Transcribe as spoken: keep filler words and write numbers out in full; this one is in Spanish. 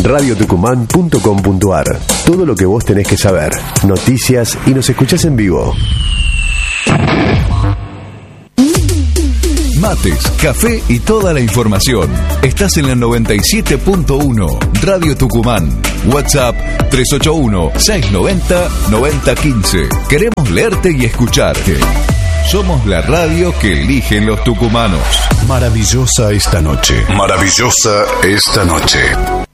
radio tucumán punto com punto ar. Todo lo que vos tenés que saber. Noticias y nos escuchás en vivo. Mates, café y toda la información. Estás en la noventa y siete punto uno, Radio Tucumán. WhatsApp tres ocho uno, seis nueve cero, nueve cero uno cinco. Queremos leerte y escucharte. Somos la radio que eligen los tucumanos. Maravillosa esta noche. Maravillosa esta noche.